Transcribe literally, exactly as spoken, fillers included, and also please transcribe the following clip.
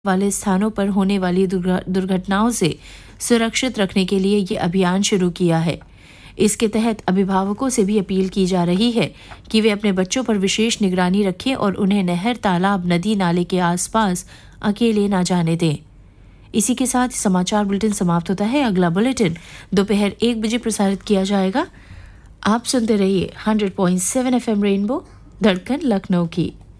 वाले स्थानों पर होने वाली दुर्घटनाओं से सुरक्षित रखने के लिए ये अभियान शुरू किया है। इसके तहत अभिभावकों से भी अपील की जा रही है कि वे अपने बच्चों पर विशेष निगरानी रखें और उन्हें नहर, तालाब, नदी, नाले के आसपास अकेले न जाने दें। इसी के साथ समाचार बुलेटिन समाप्त होता है। अगला बुलेटिन दोपहर एक बजे प्रसारित किया जाएगा। आप सुनते रहिए hundred point seven F M rainbow, धड़कन लखनऊ की।